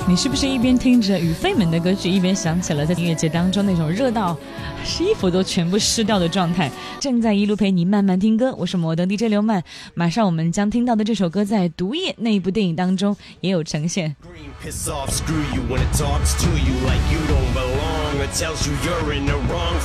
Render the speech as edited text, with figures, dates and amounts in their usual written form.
你是不是一边听着羽飞们的歌曲，一边想起了在音乐节当中那种热到衣服都全部湿掉的状态？正在一路陪你慢慢听歌，我是摩登 DJ 刘曼。马上我们将听到的这首歌在《毒液》那一部电影当中也有呈现。 Piss off, screw you when it talks to you like you don't belong. It tells you you're in the wrong